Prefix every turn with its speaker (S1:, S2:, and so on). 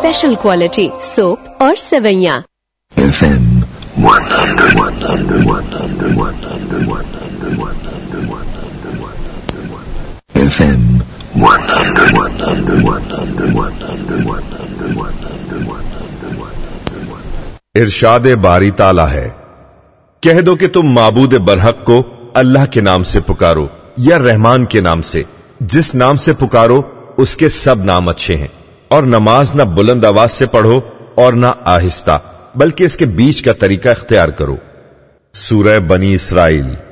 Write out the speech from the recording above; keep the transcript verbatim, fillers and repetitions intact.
S1: Special quality soap और सेवैयां।
S2: FM one hundred, one hundred, one hundred, one hundred, one hundred, one hundred, one hundred, FM one hundred, one hundred, one hundred, one hundred, one hundred, one hundred, one hundred, one hundred।
S3: इरशाद बारी ताला है, कह दो कि तुम माबूद बरहक को अल्लाह के नाम से पुकारो या रहमान के नाम से। जिस नाम से पुकारो उसके सब नाम अच्छे हैं। और नमाज ना बुलंद आवाज से पढ़ो और ना आहिस्ता, बल्कि इसके बीच का तरीका इख्तियार करो। सूरह बनी इसराइल